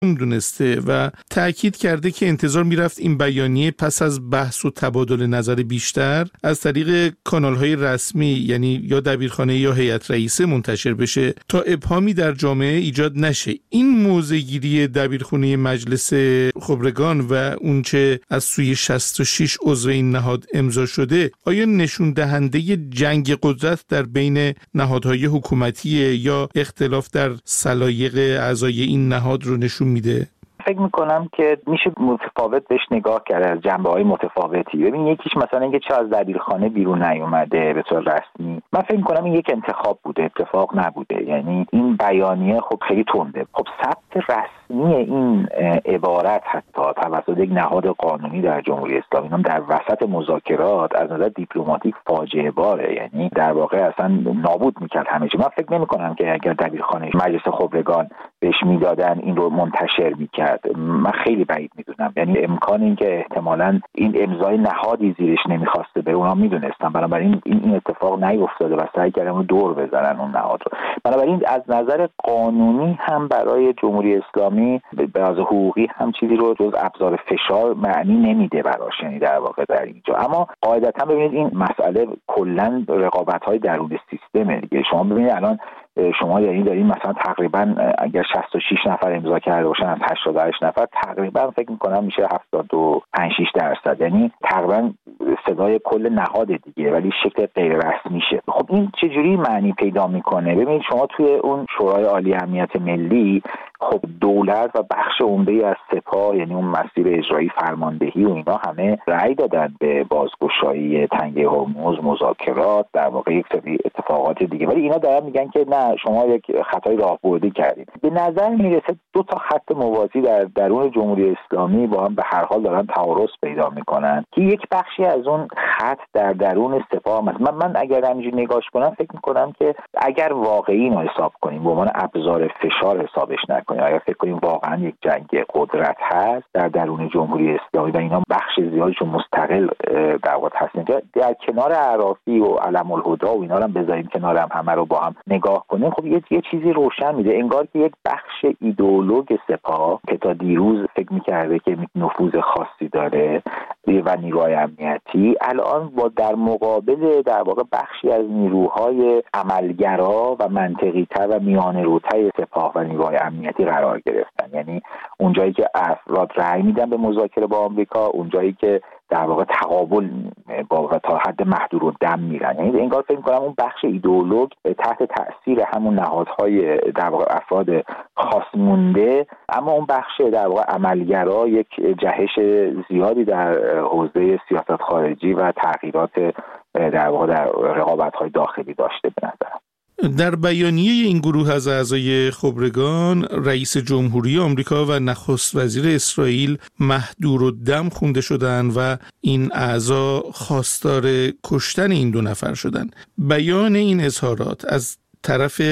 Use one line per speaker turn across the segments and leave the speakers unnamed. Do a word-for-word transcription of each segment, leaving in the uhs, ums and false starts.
دونسته و تأکید کرده که انتظار میرفت این بیانیه پس از بحث و تبادل نظر بیشتر از طریق کانال‌های رسمی یعنی یا دبیرخانه یا هیئت رئیسه منتشر بشه تا ابهامی در جامعه ایجاد نشه. این موضع‌گیری دبیرخانه مجلس خبرگان و اونچه از سوی شصت و شش عضو این نهاد امضا شده آیا نشون دهنده جنگ قدرت در بین نهادهای حکومتی یا اختلاف در سلایق اعضای این نهاد رو نشون میده؟
فکر میکنم که میشه متفاوت بهش نگاه کرد از جنبه‌های متفاوتی. ببین یکیش مثلا اینکه چه از دبیرخانه بیرون نیومده به طور رسمی، من فکر میکنم این یک انتخاب بوده، اتفاق نبوده. یعنی این بیانیه خب خیلی تنده. خب ثبت رسمی این عبارت حتی توسط یک نهاد قانونی در جمهوری اسلامی هم در وسط مذاکرات از نظر دیپلماتیک فاجعه باره. یعنی در واقع اصلا نابود میکرد همه چی. من فکر نمیکنم که اگر دبیرخانه مجلس خبرگان بهش میدادن این رو منتشر میکرد. من خیلی بعید میدونم. یعنی امکان این که احتمالاً این امضای نهادی زیرش نمیخواسته به اونها میدونستن، بنابراین این این اتفاق نیفتاده و سعی کردن اون دور بزنن اون نهاد رو. بنابراین از نظر قانونی هم برای جمهوری اسلامی به لحاظ حقوقی هم چیزی رو جز ابزار فشار معنی نمیده براش، یعنی در واقع در اینجا. اما قاعدتا ببینید این مسئله کلا رقابت‌های درون سیستم دیگه. شما ببینید الان شما یعنی دارین مثلا تقریبا اگر شصت و شش نفر امضا کرده باشن از هشتاد و هشت نفر تقریبا فکر می‌کنم میشه هفتاد و پنج شش درصد، یعنی تقریبا صدای کل نهاد دیگه، ولی شکل غیر رسمیشه. خب این چجوری معنی پیدا میکنه؟ ببینید شما توی اون شورای عالی امنیت ملی خب دولت و بخش عمده‌ای از سپاه، یعنی اون مسیر اجرایی فرماندهی و اینا همه رأی دادن به بازگشایی تنگه هرمز، مذاکرات، در واقع یک سری اتفاقات دیگه، ولی اینا دارن میگن که نه شما یک خطای راهبردی کردید. به نظر میرسه دو تا خط موازی در درون جمهوری اسلامی با هم به هر حال دارن تعارض پیدا میکنن که یک بخشی از اون خط در درون سپاه هست. من من اگر همینجوری نگاش کنم فکر میکنم که اگر واقعی اینو حساب کنیم به عنوان ابزار فشار حسابش نکنیم، اگر فکر کنیم واقعا یک جنگ قدرت هست در درون جمهوری اسلامی و اینا بخش زیادشون مستقل در واقع هستن، در کنار عرافی و علم الهدی و اینا رو هم بذاریم کنار هم همه رو با هم نگاه کنیم، خب یه, یه چیزی روشن میده. انگار که یک بخش ایدئولوژی سپاه که تا دیروز فکر میکرده که نفوذ خاصی داره و نیروهای امنیتی الان با در مقابل در واقع بخشی از نیروهای عملگرا و منطقی تر و میانه روتر سپاه و نیروهای امنیتی قرار گرفتن. یعنی اونجایی که افراد رأی میدن به مذاکره با آمریکا، اونجایی که در واقع تقابل با و تا حد محدودالدم میرن. یعنی انگار فکر می‌کنم اون بخش ایدئولوژ تحت تأثیر همون نهادهای در واقع افراد خاص مونده، اما اون بخش در واقع عملگرا یک جهش زیادی در حوزه سیاست خارجی و تغییرات در واقع در رقابت‌های داخلی داشته به نظرم.
در بیانیه این گروه از اعضای خبرگان، رئیس جمهوری آمریکا و نخست وزیر اسرائیل مهدورالدم خونده شدند و این اعضا خواستار کشتن این دو نفر شدند. بیان این اظهارات از طرف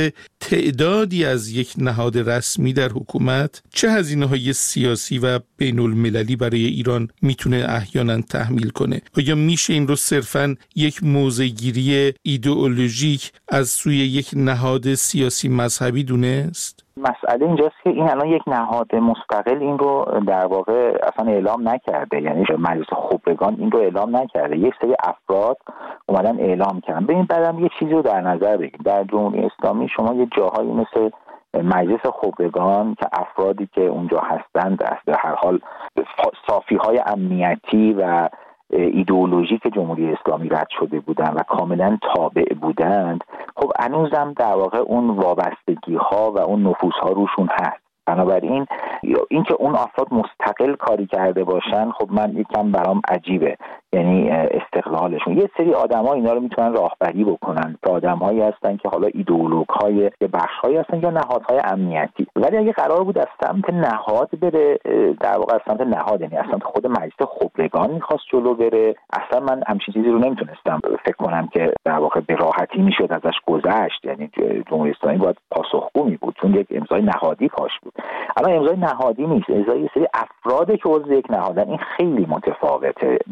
تعدادی از یک نهاد رسمی در حکومت چه هزینه‌های سیاسی و بین المللی برای ایران میتونه احیانا تحمیل کنه؟ آیا میشه این رو صرفاً یک موضع‌گیری ایدئولوژیک از سوی یک نهاد سیاسی مذهبی دونست؟
مسئله اینجاست که این الان یک نهاد مستقل این رو در واقع اصلا اعلام نکرده، یعنی مجلس خبرگان این رو اعلام نکرده، یک سری افراد اومدن اعلام کردن. ببین بعدم یه چیزی رو در نظر بگیرید، در جمهوری اسلامی شما یه جاهایی مثل مجلس خبرگان که افرادی که اونجا هستند در هر حال صافی‌های امنیتی و ایدئولوژی که جمهوری اسلامی رد شده بودند و کاملا تابع بودند، خب هنوزم در واقع اون وابستگی ها و اون نفوذ ها روشون هست. بنابراین اینکه اون افراد مستقل کاری کرده باشن خب من یکم برام عجیبه، یعنی استقلالشون. یه سری آدم‌ها اینا رو میتونن راهبری بکنن که آدم‌هایی هستن که حالا ایدئولوژهای یه بخش‌هایی هستن یا نهادهای امنیتی، ولی اگه قرار بود از سمت نهاد بره، در واقع از سمت نهاد یعنی از سمت خود مجلس خبرگان می‌خواست جلو بره، اصلا من همچین چیزی رو نمیتونستم فکر کنم که در واقع به راحتی میشد ازش گذشت. یعنی جمهوری اسلامی باید پاسخگو می بود چون یک امضای نهادی پاش بود. اما امضای نهادی نیست، امضای یه سری افرادی که عضو یک نهادن. این خیلی متفاوته به نظر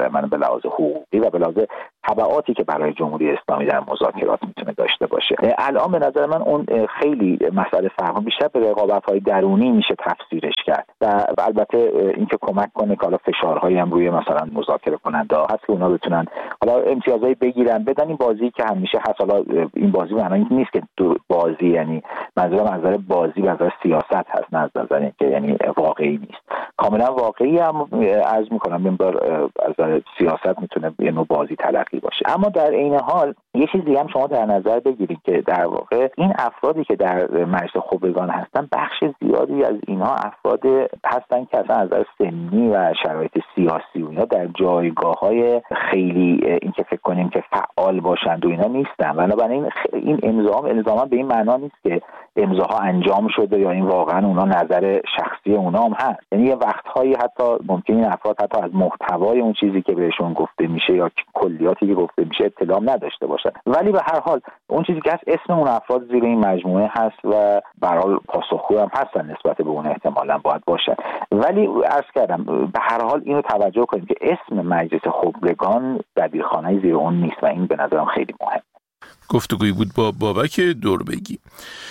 نظر من به لحاظ حقوقی و به لحاظ تبعاتی که برای جمهوری اسلامی در مذاکرات میتونه داشته باشه. الان به نظر من اون خیلی مسئله فهم بیشتر به رقابت‌های درونی میشه تفسیرش کرد و البته اینکه کمک کنه که حالا فشارهایی هم روی مثلا مذاکره کننده هست که اونا بتونن حالا امتیازایی بگیرن بدن. این بازی که همیشه هست، حالا این بازی معنی نیست که دو بازی، یعنی منظورم از نظر بازی و از نظر سیاست هست، نه از نظر اینکه یعنی واقعی نیست. کاملا واقعی هم عرض میکنم این بار از نظر سیاست میتونه یه نوع بازی تلقی باشه. اما در عین حال یه چیزی هم شما در نظر بگیرید که در واقع این افرادی که در مجلس خبرگان هستن، بخش زیادی از اینها افراد هستن که اصلا از نظر سنی و شرایط سیاسی و اینا در جایگاه‌های خیلی اینکه فکر کنیم که فعال باشند و اینا نیستن. بنابراین این امضا الزاما به این معنا نیست که امضاها انجام شده یا این واقعا اونا نظر شخصی اونا هم هست. یعنی یه وقت‌هایی حتی ممکنه این افراد حتی از محتوای اون چیزی که بهشون گفته میشه یا کلیاتی که گفته میشه اطلاع نداشته باشن، ولی به هر حال اون چیزی که هست اسم اون افراد زیر این مجموعه هست و به هر حال پاسخگو هم هستن نسبت به اون، احتمالاً باید باشن. ولی عرض کردم به هر حال اینو توجه کنیم که اسم مجلس خبرگان دبیرخانه زیر اون نیست و این به نظرم خیلی مهمه.
گفتگویی بود با بابک دوربگی.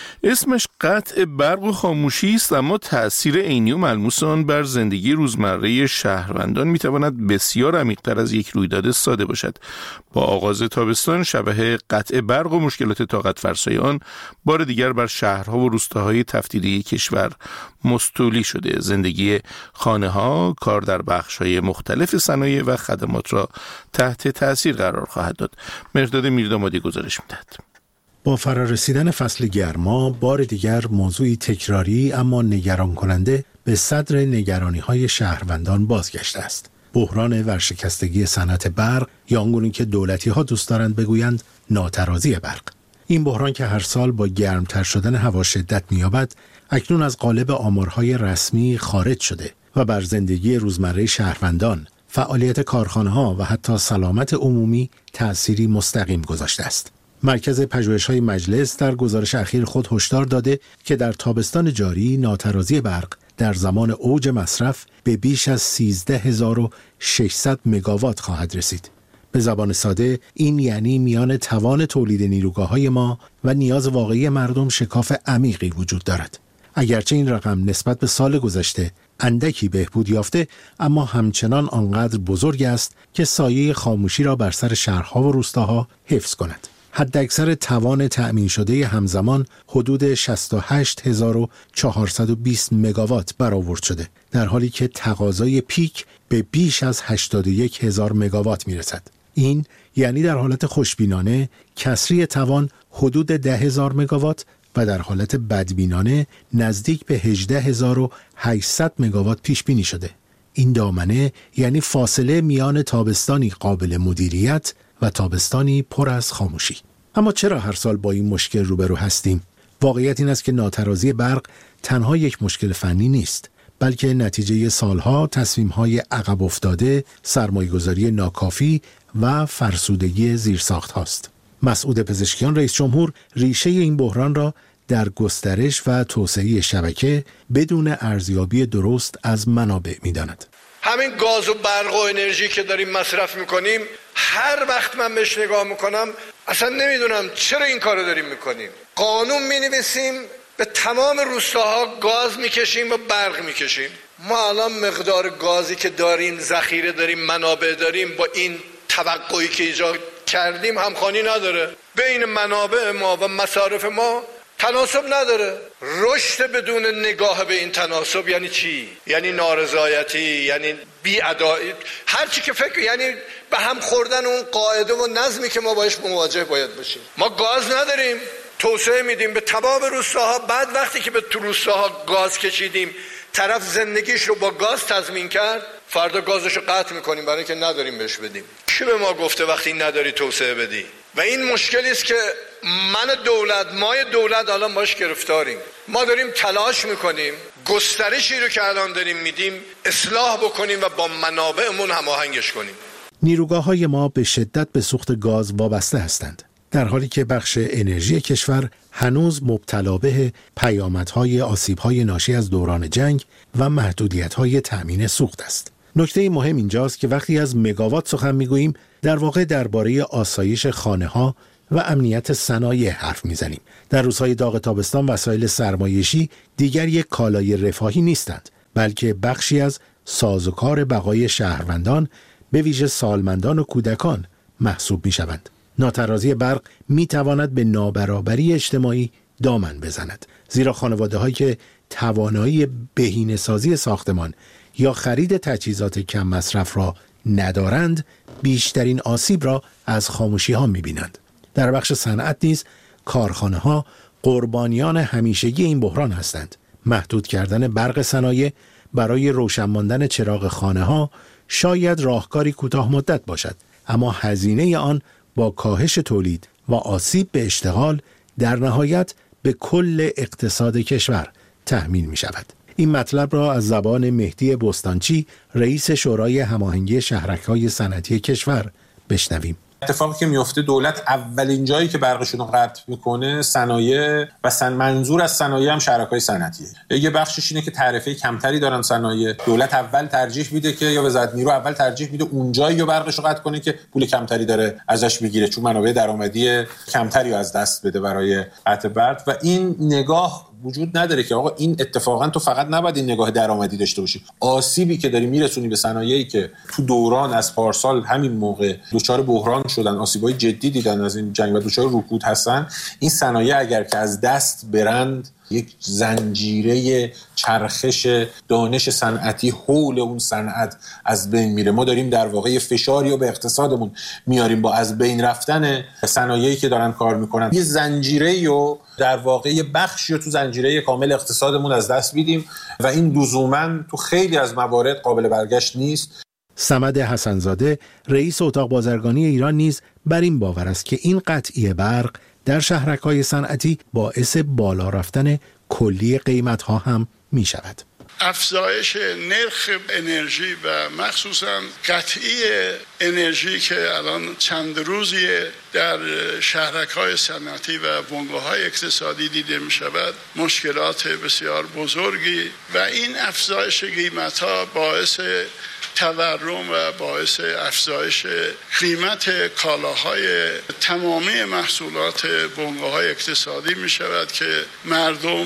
اسمش قطع برق و خاموشی است، اما تأثیر عینی و ملموس آن بر زندگی روزمره شهروندان میتواند بسیار عمیق‌تر از یک رویداد ساده باشد. با آغاز تابستان شبح قطع برق و مشکلات طاقت فرسای آن بار دیگر بر شهرها و روستاهای تفتیری کشور مستولی شده. زندگی خانه‌ها، کار در بخش‌های مختلف صنایع و خدمات را تحت تأثیر قرار خواهد داد. مرداد میردامادی گزارش می‌دهد.
با فرارسیدن فصل گرما بار دیگر موضوعی تکراری اما نگران کننده به صدر نگرانی‌های شهروندان بازگشته است. بحران ورشکستگی صنعت برق یا آنگونه که دولتی‌ها دوست دارند بگویند ناترازی برق. این بحران که هر سال با گرمتر شدن هوا شدت می‌یابد، اکنون از قالب آمارهای رسمی خارج شده و بر زندگی روزمره شهروندان، فعالیت کارخانه‌ها و حتی سلامت عمومی تأثیری مستقیم گذاشته است. مرکز پژوهش‌های مجلس در گزارش اخیر خود هشدار داده که در تابستان جاری ناترازی برق در زمان اوج مصرف به بیش از سیزده هزار و ششصد مگاوات خواهد رسید. به زبان ساده این یعنی میان توان تولید نیروگاه‌های ما و نیاز واقعی مردم شکاف عمیقی وجود دارد. اگرچه این رقم نسبت به سال گذشته اندکی بهبود یافته، اما همچنان آنقدر بزرگ است که سایه خاموشی را بر سر شهرها و روستاها حفظ کند. حداکثر توان تأمین شده همزمان حدود شصت و هشت هزار و چهارصد و بیست مگاوات برآورد شده، در حالی که تقاضای پیک به بیش از هشتاد و یک هزار مگاوات میرسد. این یعنی در حالت خوشبینانه کسری توان حدود ده هزار مگاوات و در حالت بدبینانه نزدیک به هجده هزار و هشتصد مگاوات پیش بینی شده. این دامنه یعنی فاصله میان تابستانی قابل مدیریت و تابستانی پر از خاموشی. اما چرا هر سال با این مشکل روبرو هستیم؟ واقعیت این است که ناترازی برق تنها یک مشکل فنی نیست، بلکه نتیجه سالها تصمیم‌های عقب افتاده، سرمایه‌گذاری ناکافی و فرسودگی زیرساخت هاست. مسعود پزشکیان رئیس جمهور ریشه این بحران را در گسترش و توسعه شبکه بدون ارزیابی درست از منابع می‌داند.
همین گاز و برق و انرژی که داریم مصرف میکنیم، هر وقت من بهش نگاه میکنم اصلا نمیدونم چرا این کارو داریم میکنیم. قانون مینویسیم به تمام روستاها گاز میکشیم و برق میکشیم. ما الان مقدار گازی که داریم، ذخیره داریم، منابع داریم، با این توقعی که ایجاد کردیم همخوانی نداره. بین منابع ما و مصارف ما تناسب نداره. رشد بدون نگاه به این تناسب یعنی چی؟ یعنی نارضایتی، یعنی بی‌عدالتی، هر چی که فکر، یعنی به هم خوردن اون قاعده و نظمی که ما باش مواجه باید باشیم. ما گاز نداریم، توسعه میدیم به تمام روستاها. بعد وقتی که به تو روستاها گاز کشیدیم، طرف زندگیش رو با گاز تضمین کرد، فردا گازش رو قطع میکنیم برای اینکه نداریم بهش بدیم. کی به ما گفته وقتی نداری توسعه بدی؟ و این مشکلی است که من دولت، مای دولت الان باش گرفتاریم. ما داریم تلاش میکنیم گسترشی رو که الان داریم میدیم اصلاح بکنیم و با منابعمون هماهنگش کنیم.
نیروگاه‌های ما به شدت به سوخت گاز وابسته هستند، در حالی که بخش انرژی کشور هنوز مبتلا به پیامدهای آسیب‌های ناشی از دوران جنگ و محدودیت‌های تأمین سوخت است. نکته مهم اینجاست که وقتی از مگاوات سخن میگوییم در واقع درباره آسایش خانه‌ها و امنیت صنایع حرف میزنیم. در روزهای داغ تابستان وسایل سرمایشی دیگر یک کالای رفاهی نیستند، بلکه بخشی از سازوکار بقای شهروندان به ویژه سالمندان و کودکان محسوب میشوند. ناترازی برق میتواند به نابرابری اجتماعی دامن بزند، زیرا خانواده‌هایی که توانایی بهینه‌سازی ساختمان یا خرید تجهیزات کم مصرف را ندارند، بیشترین آسیب را از خاموشی‌ها می‌بینند. در بخش صنعت نیز کارخانه‌ها قربانیان همیشگی این بحران هستند. محدود کردن برق صنایع برای روشن ماندن چراغ خانه‌ها شاید راهکاری کوتاه مدت باشد، اما هزینه آن با کاهش تولید و آسیب به اشتغال در نهایت به کل اقتصاد کشور تحمیل می شود. این مطلب را از زبان مهدی بستانچی، رئیس شورای هماهنگی شهرک‌های صنعتی کشور بشنویم.
اتفاقی که میفته دولت اولین جایی که برقشون رو قطع میکنه صنایع و سن منظور از صنایع هم شرکای صنعتیه. یه بخشش اینه که تعرفه کمتری دارن صنایع، دولت اول ترجیح میده که یا وزارت نیرو اول ترجیح میده اونجایی رو برقش رو قطع کنه که پول کمتری داره ازش میگیره، چون منابع درآمدی کمتری از دست بده برای قطع برق. و این نگاه وجود نداره که آقا این اتفاقا تو فقط نباید این نگاه درآمدی داشته باشی. آسیبی که داری میرسونی به صنایعی که تو دوران از پارسال همین موقع دچار بحران شدن، آسیبای جدی دیدن از این جنگ و دچار رکود هستن، این صنایع اگر که از دست برند یک زنجیره چرخش دانش صنعتی حول اون صنعت از بین میره. ما داریم در واقع فشاری رو به اقتصادمون میاریم با از بین رفتن صنایعی که دارن کار میکنن. یه زنجیره رو در واقع یه بخشی رو تو زنجیره کامل اقتصادمون از دست میدیم و این لزوماً تو خیلی از موارد قابل برگشت نیست.
صمد حسن‌زاده، رئیس اتاق بازرگانی ایران نیز بر این باور است که این قطعی برق در شهرک‌های صنعتی باعث بالا رفتن کلی قیمت‌ها هم می‌شود.
افزایش نرخ انرژی و مخصوصا قطعی انرژی که الان چند روزیه در شهرک‌های صنعتی و بنگاه‌های اقتصادی دیده می‌شود مشکلات بسیار بزرگی و این افزایش قیمت‌ها باعث تورم و باعث افزایش قیمت کالاهای تمامی محصولات بنگاه‌های اقتصادی می‌شود که مردم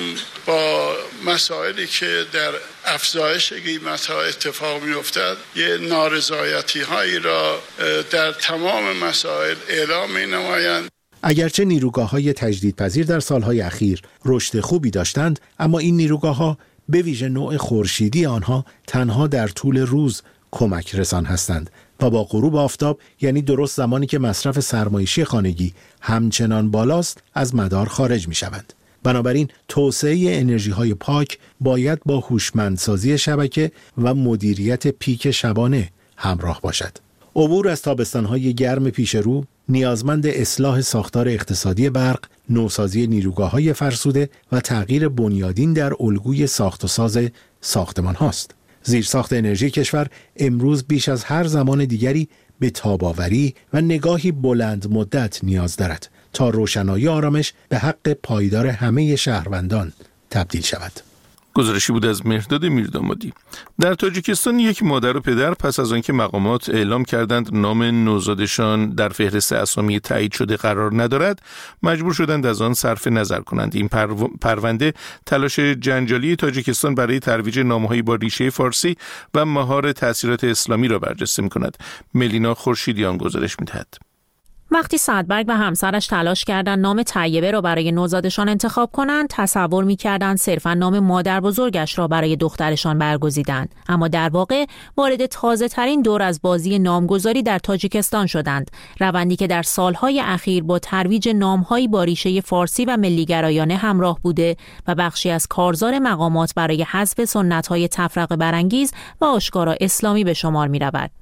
با مسائلی که در افزایش قیمت‌ها اتفاق می‌افتد یه نارضایتی‌هایی را در تمام مسائل اعلام می‌نمایند.
اگرچه نیروگاه‌های تجدیدپذیر در سالهای اخیر رشد خوبی داشتند، اما این نیروگاه‌ها به ویژه نوع خورشیدی آنها تنها در طول روز کمک رسان هستند و با غروب آفتاب، یعنی درست زمانی که مصرف سرمایشی خانگی همچنان بالاست، از مدار خارج می شوند. بنابراین توسعه انرژی‌های پاک باید با هوشمندسازی شبکه و مدیریت پیک شبانه همراه باشد. عبور از تابستان‌های گرم پیش رو نیازمند اصلاح ساختار اقتصادی برق، نوسازی نیروگاه‌های فرسوده و تغییر بنیادین در الگوی ساخت و ساز ساختمان هاست. زیرساخت انرژی کشور امروز بیش از هر زمان دیگری به تاب‌آوری و نگاهی بلند مدت نیاز دارد تا روشنایی آرامش به حق پایدار همه شهروندان تبدیل شود.
گزارشی بود از مهرداد میردامادی. در تاجیکستان یک مادر و پدر پس از آنکه مقامات اعلام کردند نام نوزادشان در فهرست اسامی تایید شده قرار ندارد، مجبور شدند از آن صرف نظر کنند. این پرو... پرونده تلاش جنجالی تاجیکستان برای ترویج نامه‌هایی با ریشه فارسی و مهار تأثیرات اسلامی را برجسته می‌کند. ملینا خورشیدیان گزارش می‌دهد.
وقتی سعدبرگ و همسرش تلاش کردند نام طیبه را برای نوزادشان انتخاب کنند، تصور می‌کردند صرفاً نام مادر بزرگش را برای دخترشان برگزیدند، اما در واقع وارد تازه‌ترین دور از بازی نامگذاری در تاجیکستان شدند، روندی که در سالهای اخیر با ترویج نام‌هایی با ریشه فارسی و ملی‌گرایانه همراه بوده و بخشی از کارزار مقامات برای حذف سنت‌های تفرقه برانگیز و آشکارا اسلامی به شمار می‌رود.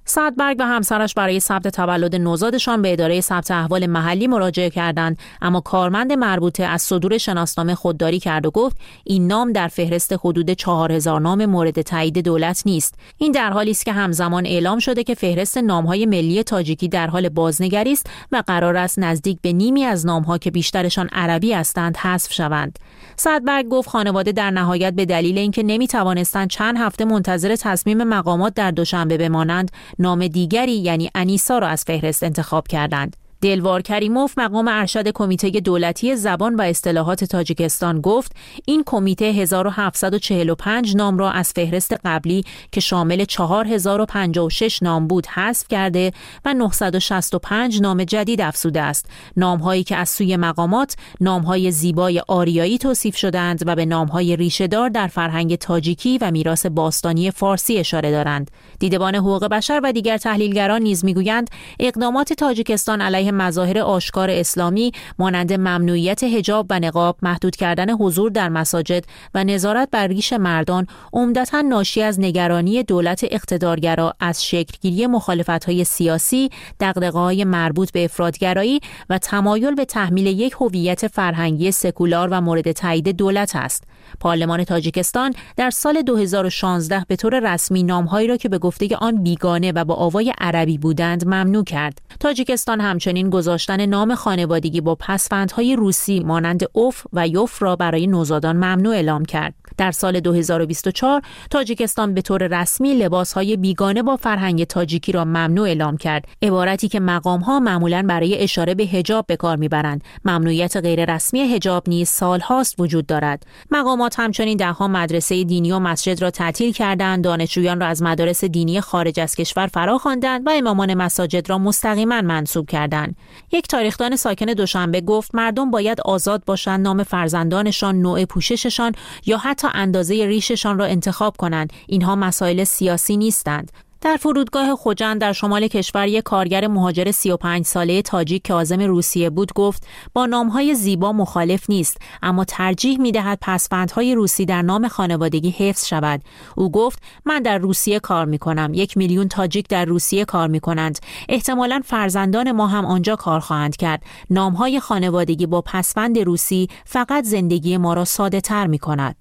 سادبرگ و همسرش برای ثبت تولد نوزادشان به اداره ثبت احوال محلی مراجعه کردند، اما کارمند مربوطه از صدور شناسنامه خودداری کرد و گفت این نام در فهرست حدود چهار هزار نام مورد تایید دولت نیست. این در حالی است که همزمان اعلام شده که فهرست نام‌های ملی تاجیکی در حال بازنگری است و قرار است نزدیک به نیمی از نام‌ها که بیشترشان عربی هستند حذف شوند. سادبرگ گفت خانواده در نهایت به دلیل اینکه نمی‌توانستند چند هفته منتظر تصمیم مقامات در دوشنبه بمانند، نام دیگری یعنی انیسا را از فهرست انتخاب کردند. دلوار کریموف مقام ارشد کمیته دولتی زبان و اصطلاحات تاجیکستان گفت این کمیته هزار و هفتصد و چهل و پنج نام را از فهرست قبلی که شامل چهار هزار و پنجاه و شش نام بود حذف کرده و نهصد و شصت و پنج نام جدید افزوده است. نام‌هایی که از سوی مقامات نام‌های زیبای آریایی توصیف شدند و به نام‌های ریشه‌دار در فرهنگ تاجیکی و میراث باستانی فارسی اشاره دارند. دیدبان حقوق بشر و دیگر تحلیلگران نیز می‌گویند اقدامات تاجیکستان علیه مظاهر آشکار اسلامی مانند ممنوعیت حجاب و نقاب، محدود کردن حضور در مساجد و نظارت بر ریش مردان عمدتاً ناشی از نگرانی دولت اقتدارگرا از شکلگیری مخالفت‌های سیاسی، دغدغه‌های مربوط به افراط‌گرایی و تمایل به تحمیل یک هویت فرهنگی سکولار و مورد تایید دولت است. پارلمان تاجیکستان در سال دو هزار و شانزده به طور رسمی نام‌هایی را که به گفته آن بیگانه و با آوای عربی بودند ممنوع کرد. تاجیکستان همچنین گذاشتن نام خانوادگی با پسوندهای روسی مانند اوف و یوف را برای نوزادان ممنوع اعلام کرد. در سال دو هزار و بیست و چهار تاجیکستان به طور رسمی لباسهای بیگانه با فرهنگ تاجیکی را ممنوع اعلام کرد، عبارتی که مقام‌ها معمولاً برای اشاره به حجاب به کار می‌برند. ممنوعیت غیررسمی حجاب نیز سال‌هاست وجود دارد. مقامات همچنین ده‌ها مدرسه دینی و مسجد را تعطیل کردند، دانشجویان را از مدارس دینی خارج از کشور فراخواندند و امامان مساجد را مستقیما منصوب کردند. یک تاریخدان ساکن دوشنبه گفت مردم باید آزاد باشند نام فرزندانشان، نوع پوشششان یا حتی اندازه ریششان را انتخاب کنند. اینها مسائل سیاسی نیستند. در فرودگاه خوجند در شمال کشور یک کارگر مهاجر سی و پنج ساله تاجیک که عازم روسیه بود گفت با نام‌های زیبا مخالف نیست، اما ترجیح می‌دهد پسوندهای روسی در نام خانوادگی حفظ شود. او گفت من در روسیه کار می‌کنم، یک میلیون تاجیک در روسیه کار می‌کنند، احتمالاً فرزندان ما هم آنجا کار خواهند کرد. نام‌های خانوادگی با پسوند روسی فقط زندگی ما را ساده‌تر می‌کند.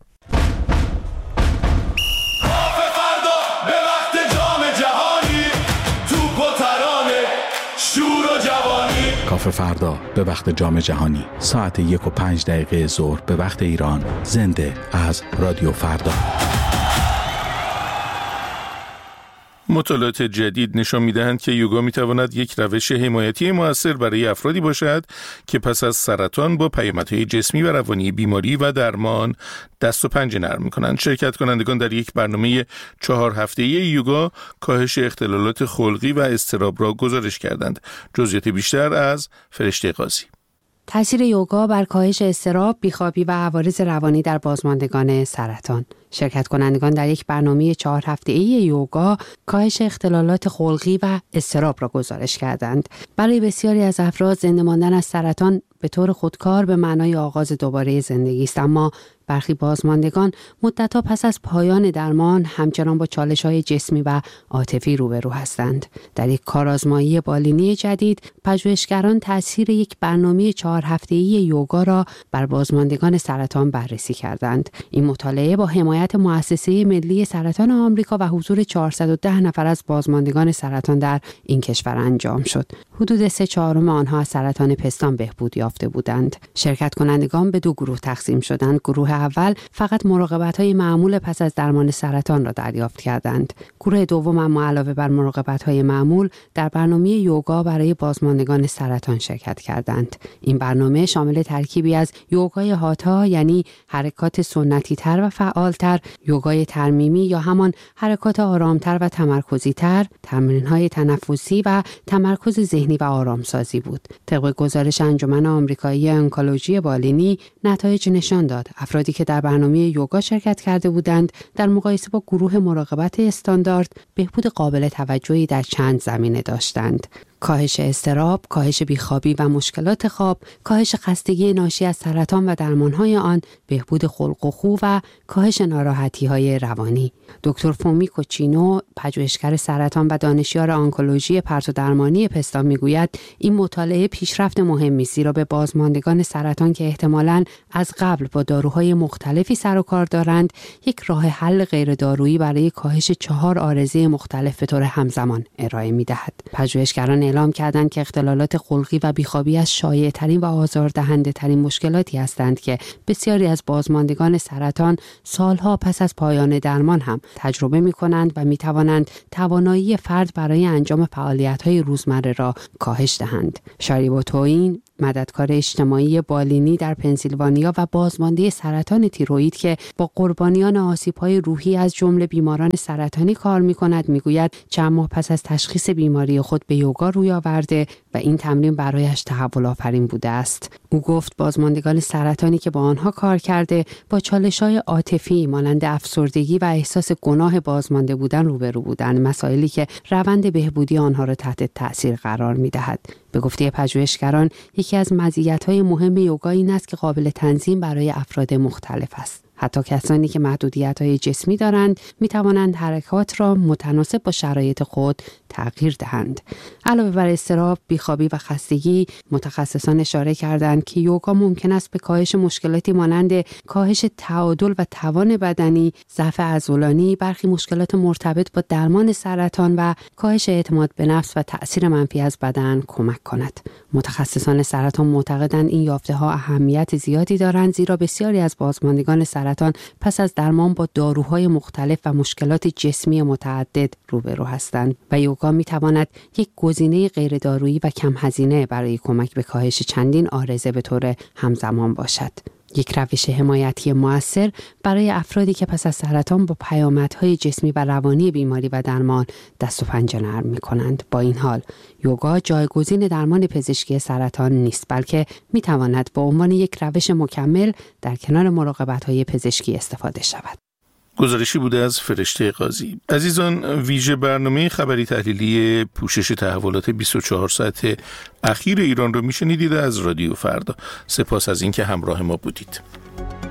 کافه فردا به وقت جام جهانی ساعت یک و پنج دقیقه ظهر به وقت ایران، زنده از رادیو فردا.
مطالعات جدید نشان می‌دهند که یوگا می‌تواند یک روش حمایتی مؤثر برای افرادی باشد که پس از سرطان با پیامدهای جسمی و روانی بیماری و درمان دست و پنجه نرم می‌کنند. شرکت کنندگان در یک برنامه چهار هفته‌ای یوگا کاهش اختلالات خلقی و اضطراب را گزارش کردند. جزئیات بیشتر از فرشته قاضی.
تاثیر یوگا بر کاهش اضطراب، بیخوابی و عوارض روانی در بازماندگان سرطان. شرکت کنندگان در یک برنامه چهار هفته‌ای یوگا کاهش اختلالات خلقی و اضطراب را گزارش کردند. برای بسیاری از افراد زنده ماندن از سرطان به طور خودکار به معنای آغاز دوباره زندگی است، اما برخی بازماندگان مدت‌ها پس از پایان درمان همچنان با چالش‌های جسمی و عاطفی روبرو هستند. در یک کارآزمایی بالینی جدید، پژوهشگران تأثیر یک برنامه چهار هفته‌ای یوگا را بر بازماندگان سرطان بررسی کردند. این مطالعه با حمایت مؤسسه ملی سرطان آمریکا و حضور چهارصد و ده نفر از بازماندگان سرطان در این کشور انجام شد. حدود سه چهارم آنها از سرطان پستان بهبود یافته بودند. شرکت کنندگان به دو گروه تقسیم شدند. گروه اول فقط مراقبت‌های معمول پس از درمان سرطان را دریافت کردند. گروه دوم اما علاوه بر مراقبت‌های معمول در برنامه یوگا برای بازماندگان سرطان شرکت کردند. این برنامه شامل ترکیبی از یوگای هاتا، یعنی حرکات سنتی‌تر و فعالتر، یوگای ترمیمی یا همان حرکات آرامتر و تمرکزی‌تر، تمرین‌های تنفسی و تمرکز ذهنی و آرامسازی بود. طبق گزارش انجمن آمریکایی انکولوژی بالینی، نتایج نشان داد افرادی که در برنامه یوگا شرکت کرده بودند در مقایسه با گروه مراقبت استاندارد بهبود قابل توجهی در چند زمینه داشتند. کاهش اضطراب، کاهش بیخوابی و مشکلات خواب، کاهش خستگی ناشی از سرطان و درمانهای آن، بهبود خلق و خو و کاهش ناراحتی‌های روانی. دکتر فومی کوچینو، پژوهشگر سرطان و دانشیار آنکولوژی پرتو درمانی پستا میگوید این مطالعه پیشرفت مهمی است، زیرا به بازماندگان سرطان که احتمالاً از قبل با داروهای مختلفی سر و کار دارند، یک راه حل غیر دارویی برای کاهش چهار عارضه مختلف به طور همزمان ارائه می‌دهد. پژوهشگران اعلام کردند که اختلالات خلقی و بیخوابی از شایع‌ترین و آزاردهنده‌ترین مشکلاتی هستند که بسیاری از بازماندگان سرطان سالها پس از پایان درمان هم تجربه می‌کنند و می‌توانند توانایی فرد برای انجام فعالیت‌های روزمره را کاهش دهند. شاریبو توین، مددکار اجتماعی بالینی در پنسیلوانیا و بازمانده سرطان تیروئید که با قربانیان آسیب‌های روحی از جمله بیماران سرطانی کار می‌کند، می‌گوید چند ماه پس از تشخیص بیماری خود به یوگا روی آورده و این تمرین برایش تحول آفرین بوده است. او گفت بازماندگان سرطانی که با آنها کار کرده با چالش‌های عاطفی مانند افسردگی و احساس گناه بازمانده بودن روبرو بودند، مسائلی که روند بهبودی آنها را تحت تأثیر قرار می‌دهد. به گفته پژوهشگران، یکی از مزیت‌های مهم یوگا این است که قابل تنظیم برای افراد مختلف است. حتی کسانی که محدودیت‌های جسمی دارند می توانند حرکات را متناسب با شرایط خود تغییر دهند. علاوه بر اضطراب، بیخوابی و خستگی، متخصصان اشاره کردند که یوگا ممکن است به کاهش مشکلاتی مانند کاهش تعادل و توان بدنی، ضعف عضلانی، برخی مشکلات مرتبط با درمان سرطان و کاهش اعتماد به نفس و تأثیر منفی از بدن کمک کند. متخصصان سرطان معتقدند این یافته‌ها اهمیت زیادی دارند، زیرا بسیاری از بازماندگان سرطان پس از درمان با داروهای مختلف و مشکلات جسمی متعدد روبرو هستند و یوگا می‌تواند یک گزینه غیر دارویی و کم هزینه برای کمک به کاهش چندین عارضه به طور همزمان باشد. یک روش حمایتی مؤثر برای افرادی که پس از سرطان با پیامدهای جسمی و روانی بیماری و درمان دست و پنجه نرم می‌کنند. با این حال، یوگا جایگزین درمان پزشکی سرطان نیست، بلکه می‌تواند به عنوان یک روش مکمل در کنار مراقبت‌های پزشکی استفاده شود.
گزارشی بوده از فرشته قاضی. عزیزان، ویژه برنامه خبری تحلیلی پوشش تحولات بیست و چهار ساعت اخیر ایران رو میشنیدید از رادیو فردا. سپاس از اینکه همراه ما بودید.